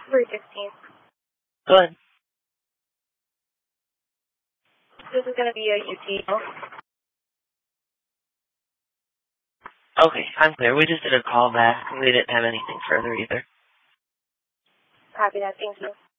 February 16th. Go ahead. This is going to be a UTO. Okay, I'm clear. We just did a call back. We didn't have anything further either. Copy that. Thank you.